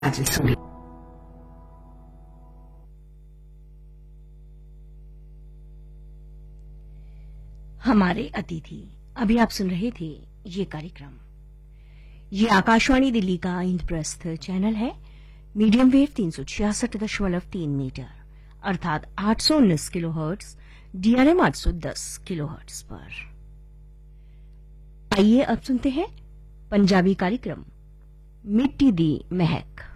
राजस्थानी। हमारे अतिथि। अभी आप सुन रहे थे ये कार्यक्रम। ये आकाशवाणी दिल्ली का इंद्रप्रस्थ चैनल है। मीडियम वेव 366.3 मीटर अर्थात 819 किलोहर्ट्ज, डीआरएम 810 किलोहर्ट्ज पर। आइए अब सुनते हैं पंजाबी कार्यक्रम मिट्टी दी महक।